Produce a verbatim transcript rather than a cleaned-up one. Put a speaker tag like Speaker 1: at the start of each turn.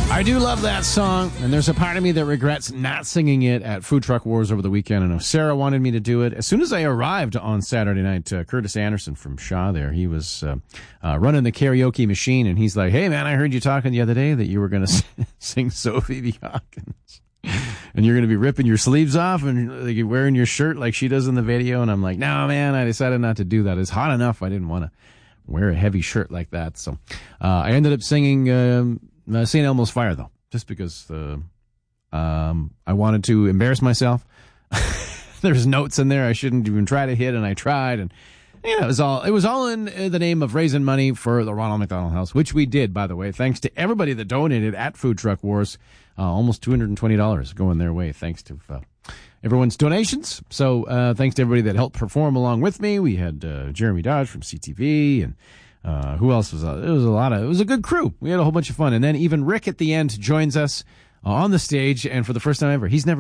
Speaker 1: I do love that song, and there's a part of me that regrets not singing it at Food Truck Wars over the weekend. I know Sarah wanted me to do it. As soon as I arrived on Saturday night, uh, Curtis Anderson from Shaw there, he was uh, uh, running the karaoke machine, and he's like, hey, man, I heard you talking the other day that you were going to sing Sophie B. Hawkins. And you're going to be ripping your sleeves off and like, wearing your shirt like she does in the video. And I'm like, no, man, I decided not to do that. It's hot enough. I didn't want to wear a heavy shirt like that. So uh, I ended up singing um, uh, Saint Elmo's Fire, though, just because uh, um, I wanted to embarrass myself. There's notes in there I shouldn't even try to hit, and I tried. And you know, it was all it was all in the name of raising money for the Ronald McDonald House, which we did, by the way. Thanks to everybody that donated at Food Truck Wars. Uh, almost two hundred twenty dollars going their way, thanks to uh, everyone's donations. So uh, thanks to everybody that helped perform along with me. We had uh, Jeremy Dodge from C T V, and uh, who else was uh, it was a lot of it was a good crew. We had a whole bunch of fun, and then even Rick at the end joins us uh, on the stage, and for the first time ever, he's never